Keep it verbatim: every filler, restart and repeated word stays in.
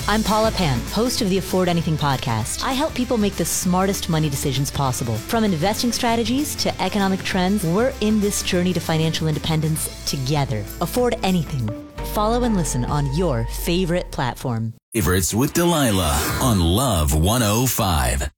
I'm Paula Pant, host of the Afford Anything podcast. I help people make the smartest money decisions possible. From investing strategies to economic trends, we're in this journey to financial independence together. Afford Anything. Follow and listen on your favorite platform. Favorites with Delilah on Love one oh five.